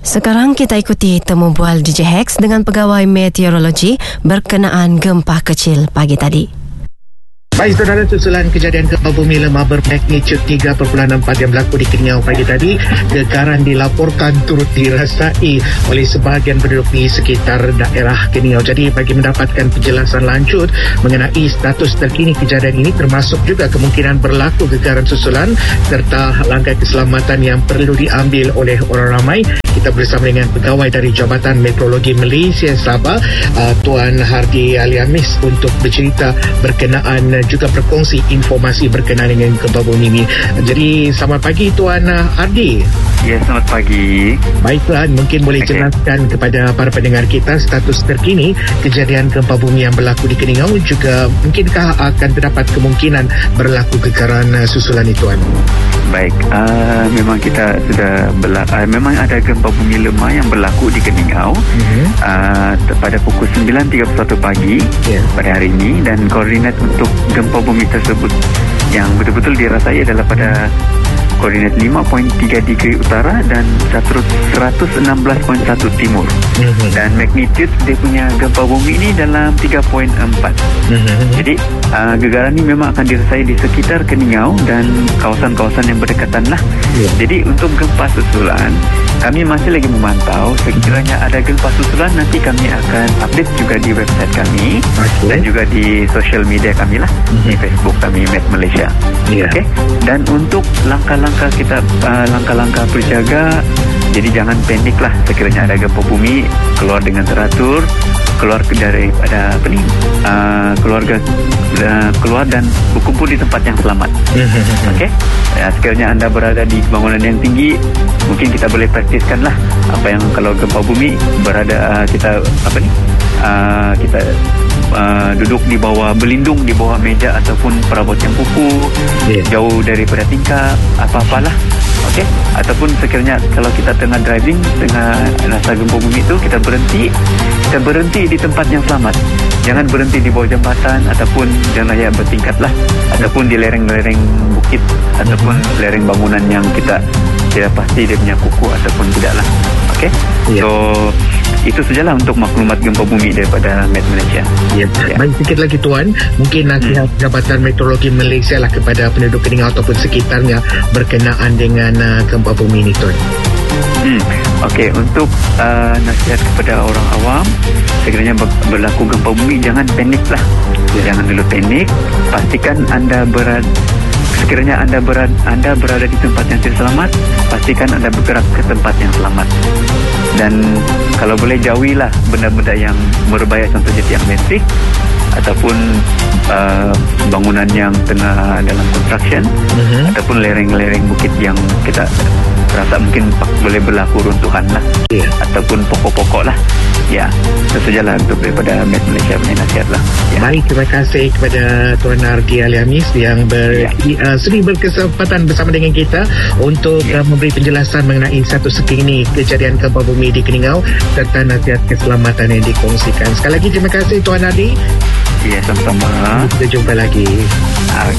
Sekarang kita ikuti temu bual DJ Hex dengan pegawai meteorologi berkenaan gempa kecil pagi tadi. Baik, saudara, susulan kejadian gempa bumi lemah bermagnitud 3.4 yang berlaku di Keningau pagi tadi, getaran dilaporkan turut dirasai oleh sebahagian penduduk di sekitar daerah Keningau. Jadi, bagi mendapatkan penjelasan lanjut mengenai status terkini kejadian ini, termasuk juga kemungkinan berlaku getaran susulan serta langkah keselamatan yang perlu diambil oleh orang ramai, kita bersama dengan pegawai dari Jabatan Meteorologi Malaysia Sabah, Tuan Hardi Aliamis, untuk bercerita berkenaan juga berkongsi informasi berkenaan dengan gempa bumi ini. Jadi selamat pagi Tuan Hardi. Ya, selamat pagi. Baiklah, mungkin boleh jelaskan kepada para pendengar kita status terkini kejadian gempa bumi yang berlaku di Keningau, juga mungkinkah akan terdapat kemungkinan berlaku getaran susulan itu, Tuan? Baik, memang kita sudah memang ada gempa bumi lemah yang berlaku di Keningau pada pukul 9.31 pagi pada hari ini, dan koordinat untuk gempa bumi tersebut yang betul-betul dirasai adalah pada koordinat 5.3 degree utara dan 116.1 timur. Dan magnitude dia punya gempa bumi ini dalam 3.4. Jadi getaran ini memang akan dirasai di sekitar Keningau dan kawasan-kawasan yang berdekatan lah. Jadi untuk gempa susulan, kami masih lagi memantau. Sekiranya ada gempa susulan, nanti kami akan update juga di website kami dan juga di social media kami lah, di Facebook kami Met Malaysia. Okay? Dan untuk langkah-langkah kita, langkah-langkah berjaga, jadi jangan panik lah sekiranya ada gempa bumi. Keluar dengan teratur, keluar daripada keluarga, keluar dan berkumpul di tempat yang selamat. Okey. Ya, sekiranya anda berada di bangunan yang tinggi, mungkin kita boleh praktiskan lah apa yang kalau gempa bumi berada kita kita duduk di bawah, berlindung di bawah meja ataupun perabot yang kuku, jauh daripada tingkap, apa-apalah. Okey, ataupun sekiranya kalau kita tengah driving, tengah rasa gempa bumi itu, kita berhenti di tempat yang selamat. Jangan berhenti di bawah jambatan ataupun jangan yang bertingkat lah, ataupun di lereng-lereng bukit ataupun lereng bangunan yang kita tidak pasti dia punya kuku ataupun tidak lah. Okey, so itu sajalah untuk maklumat gempa bumi daripada Met Malaysia. Baik, sikit lagi Tuan, mungkin nasihat Jabatan Meteorologi Malaysia lah kepada penduduk Keningau ataupun sekitarnya berkenaan dengan gempa bumi ini, Tuan. Okey, untuk nasihat kepada orang awam, sekiranya berlaku gempa bumi, jangan panik lah. Jangan dulu panik. Pastikan sekiranya anda berada di tempat yang tidak selamat, pastikan anda bergerak ke tempat yang selamat. Dan kalau boleh jauhilah benda-benda yang berbahaya, contohnya tiang listrik ataupun bangunan yang tengah dalam construction, ataupun lereng-lereng bukit yang kita rasa mungkin boleh berlaku runtuhan lah, ataupun pokok-pokok lah. Ya, itu sajalah untuk daripada Met Malaysia punya nasihat lah. Baik, terima kasih kepada Tuan Hardi Aliamis yang sering berkesempatan bersama dengan kita untuk memberi penjelasan mengenai status terkini kejadian gempa bumi di Keningau serta nasihat keselamatan yang dikongsikan. Sekali lagi terima kasih Tuan Hardi. Ya, sama-sama. Kita jumpa lagi.